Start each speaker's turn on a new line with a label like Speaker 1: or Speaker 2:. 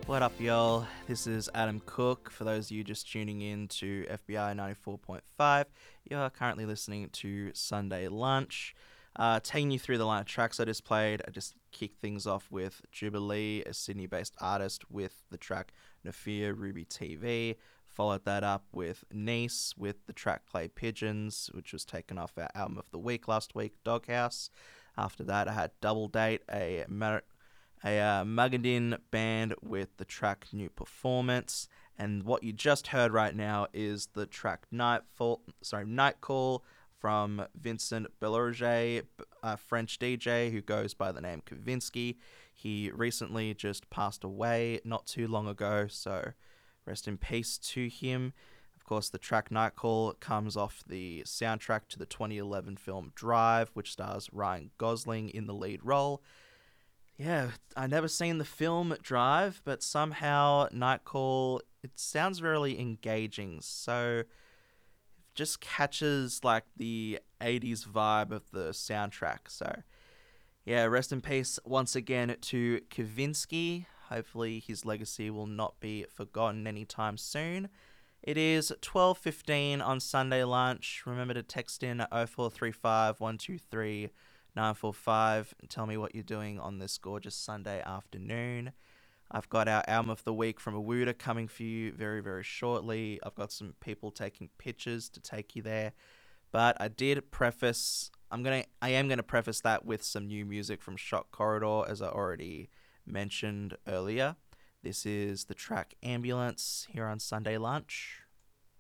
Speaker 1: What up, y'all? This is Adam Cook. For those of you just tuning in to FBI 94.5, you're currently listening to Sunday Lunch. Taking you through the line of tracks I just played, I just kicked things off with Jubilee, a Sydney-based artist, with the track Nafia Ruby TV. Followed that up with Nice with the track Clay Pigeons, which was taken off our album of the week last week, Doghouse. After that, I had Double Date, a Mugadin band with the track New Performance. And what you just heard right now is the track Night Call from Vincent Bellorge, a French DJ who goes by the name Kavinsky. He recently just passed away not too long ago, so rest in peace to him. Of course, the track Night Call comes off the soundtrack to the 2011 film Drive, which stars Ryan Gosling in the lead role. Yeah, I never seen the film Drive, but somehow Night Call, it sounds really engaging. So it just catches like the 80s vibe of the soundtrack. So yeah, rest in peace once again to Kavinsky. Hopefully his legacy will not be forgotten anytime soon. It is 12:15 on Sunday Lunch. Remember to text in at 0435 123 945 and tell me what you're doing on this gorgeous Sunday afternoon. I've got our album of the week from Awuda coming for you very, very shortly. I've got some people taking pictures to take you there. But I am gonna preface that with some new music from Shock Corridor, as I already mentioned earlier. This is the track Ambulance here on Sunday Lunch.